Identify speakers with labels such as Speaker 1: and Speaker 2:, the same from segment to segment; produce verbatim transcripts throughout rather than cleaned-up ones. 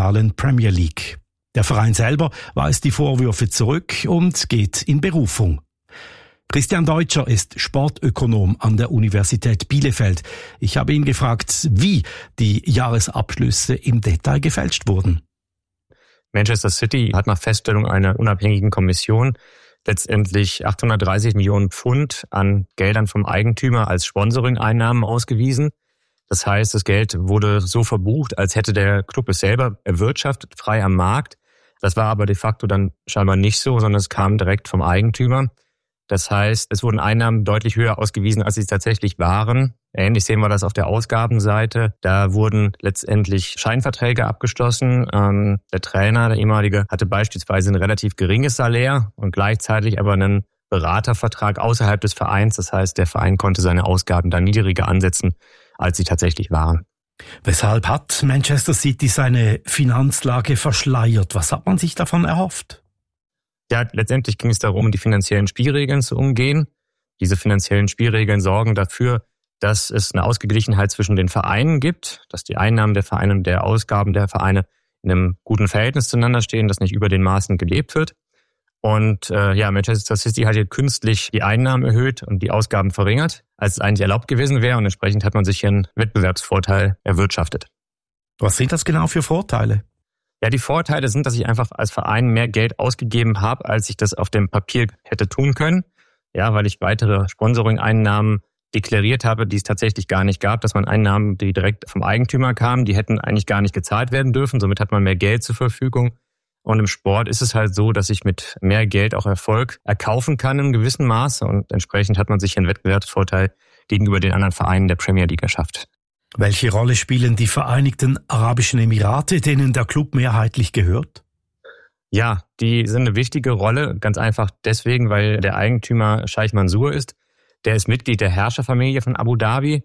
Speaker 1: internationalen Premier League. Der Verein selber weist die Vorwürfe zurück und geht in Berufung. Christian Deutscher ist Sportökonom an der Universität Bielefeld. Ich habe ihn gefragt, wie die Jahresabschlüsse im Detail gefälscht wurden.
Speaker 2: Manchester City hat nach Feststellung einer unabhängigen Kommission letztendlich achthundertdreißig Millionen Pfund an Geldern vom Eigentümer als Sponsoring-Einnahmen ausgewiesen. Das heißt, das Geld wurde so verbucht, als hätte der Club es selber erwirtschaftet, frei am Markt. Das war aber de facto dann scheinbar nicht so, sondern es kam direkt vom Eigentümer. Das heißt, es wurden Einnahmen deutlich höher ausgewiesen, als sie tatsächlich waren. Ähnlich sehen wir das auf der Ausgabenseite. Da wurden letztendlich Scheinverträge abgeschlossen. Ähm, der Trainer, der ehemalige, hatte beispielsweise ein relativ geringes Salär und gleichzeitig aber einen Beratervertrag außerhalb des Vereins. Das heißt, der Verein konnte seine Ausgaben dann niedriger ansetzen, als sie tatsächlich waren.
Speaker 1: Weshalb hat Manchester City seine Finanzlage verschleiert? Was hat man sich davon erhofft?
Speaker 2: Ja, letztendlich ging es darum, die finanziellen Spielregeln zu umgehen. Diese finanziellen Spielregeln sorgen dafür, dass es eine Ausgeglichenheit zwischen den Vereinen gibt, dass die Einnahmen der Vereine und der Ausgaben der Vereine in einem guten Verhältnis zueinander stehen, dass nicht über den Maßen gelebt wird. Und äh, ja, Manchester City hat hier künstlich die Einnahmen erhöht und die Ausgaben verringert, als es eigentlich erlaubt gewesen wäre. Und entsprechend hat man sich hier einen Wettbewerbsvorteil erwirtschaftet.
Speaker 1: Was sind das genau für Vorteile?
Speaker 2: Ja, die Vorteile sind, dass ich einfach als Verein mehr Geld ausgegeben habe, als ich das auf dem Papier hätte tun können. Ja, weil ich weitere Sponsoring-Einnahmen deklariert habe, die es tatsächlich gar nicht gab. Das waren Einnahmen, die direkt vom Eigentümer kamen. Die hätten eigentlich gar nicht gezahlt werden dürfen. Somit hat man mehr Geld zur Verfügung. Und im Sport ist es halt so, dass ich mit mehr Geld auch Erfolg erkaufen kann in gewissem Maße. Und entsprechend hat man sich einen Wettbewerbsvorteil gegenüber den anderen Vereinen der Premier League geschafft.
Speaker 1: Welche Rolle spielen die Vereinigten Arabischen Emirate, denen der Club mehrheitlich gehört?
Speaker 2: Ja, die sind eine wichtige Rolle, ganz einfach deswegen, weil der Eigentümer Scheich Mansour ist. Der ist Mitglied der Herrscherfamilie von Abu Dhabi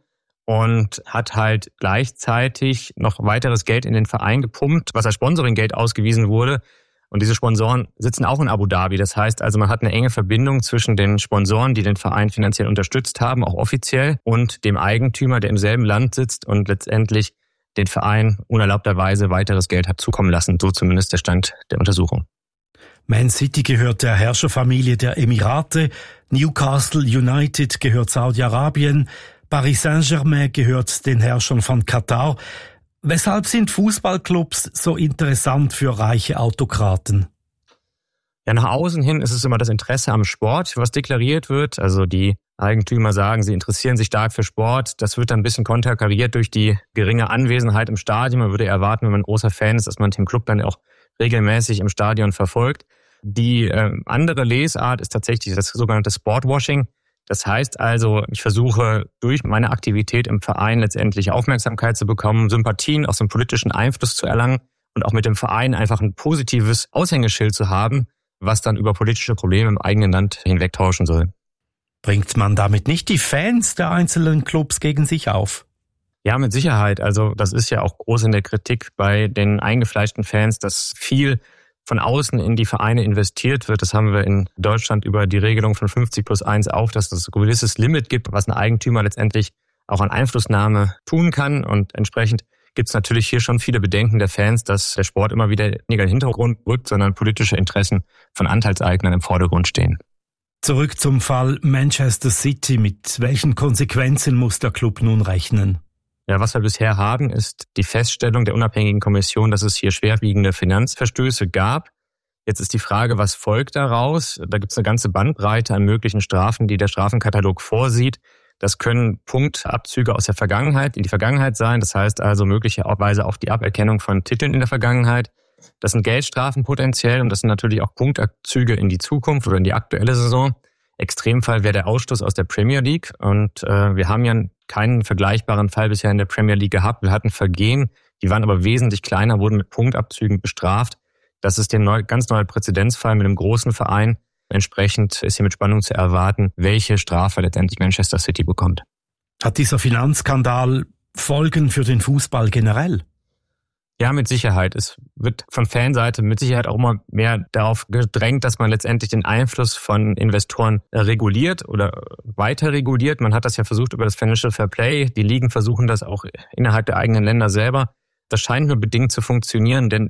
Speaker 2: und hat halt gleichzeitig noch weiteres Geld in den Verein gepumpt, was als Sponsoringgeld ausgewiesen wurde. Und diese Sponsoren sitzen auch in Abu Dhabi. Das heißt also, man hat eine enge Verbindung zwischen den Sponsoren, die den Verein finanziell unterstützt haben, auch offiziell, und dem Eigentümer, der im selben Land sitzt und letztendlich den Verein unerlaubterweise weiteres Geld hat zukommen lassen. So zumindest der Stand der Untersuchung.
Speaker 1: Man City gehört der Herrscherfamilie der Emirate, Newcastle United gehört Saudi-Arabien, Paris Saint-Germain gehört den Herrschern von Katar. Weshalb sind Fußballclubs so interessant für reiche Autokraten?
Speaker 2: Ja, nach außen hin ist es immer das Interesse am Sport, was deklariert wird. Also die Eigentümer sagen, sie interessieren sich stark für Sport. Das wird dann ein bisschen konterkariert durch die geringe Anwesenheit im Stadion. Man würde erwarten, wenn man ein großer Fan ist, dass man den Club dann auch regelmäßig im Stadion verfolgt. Die äh, andere Lesart ist tatsächlich das sogenannte Sportwashing. Das heißt also, ich versuche durch meine Aktivität im Verein letztendlich Aufmerksamkeit zu bekommen, Sympathien, auch so einen politischen Einfluss zu erlangen und auch mit dem Verein einfach ein positives Aushängeschild zu haben, was dann über politische Probleme im eigenen Land hinwegtauschen soll.
Speaker 1: Bringt man damit nicht die Fans der einzelnen Clubs gegen sich auf?
Speaker 2: Ja, mit Sicherheit. Also das ist ja auch groß in der Kritik bei den eingefleischten Fans, dass viel von außen in die Vereine investiert wird. Das haben wir in Deutschland über die Regelung von fünfzig plus eins auch, dass es ein gewisses Limit gibt, was ein Eigentümer letztendlich auch an Einflussnahme tun kann. Und entsprechend gibt es natürlich hier schon viele Bedenken der Fans, dass der Sport immer wieder nicht in den Hintergrund rückt, sondern politische Interessen von Anteilseignern im Vordergrund stehen.
Speaker 1: Zurück zum Fall Manchester City. Mit welchen Konsequenzen muss der Club nun rechnen?
Speaker 2: Ja, was wir bisher haben, ist die Feststellung der unabhängigen Kommission, dass es hier schwerwiegende Finanzverstöße gab. Jetzt ist die Frage, was folgt daraus? Da gibt es eine ganze Bandbreite an möglichen Strafen, die der Strafenkatalog vorsieht. Das können Punktabzüge aus der Vergangenheit in die Vergangenheit sein. Das heißt also möglicherweise auch die Aberkennung von Titeln in der Vergangenheit. Das sind Geldstrafen potenziell und das sind natürlich auch Punktabzüge in die Zukunft oder in die aktuelle Saison. Extremfall wäre der Ausschluss aus der Premier League und äh, wir haben ja keinen vergleichbaren Fall bisher in der Premier League gehabt. Wir hatten Vergehen, die waren aber wesentlich kleiner, wurden mit Punktabzügen bestraft. Das ist ein neu, ganz neuer Präzedenzfall mit einem großen Verein. Entsprechend ist hier mit Spannung zu erwarten, welche Strafe letztendlich Manchester City bekommt.
Speaker 1: Hat dieser Finanzskandal Folgen für den Fußball generell?
Speaker 2: Ja, mit Sicherheit. Es wird von Fanseite mit Sicherheit auch immer mehr darauf gedrängt, dass man letztendlich den Einfluss von Investoren reguliert oder weiter reguliert. Man hat das ja versucht über das Financial Fair Play. Die Ligen versuchen das auch innerhalb der eigenen Länder selber. Das scheint nur bedingt zu funktionieren, denn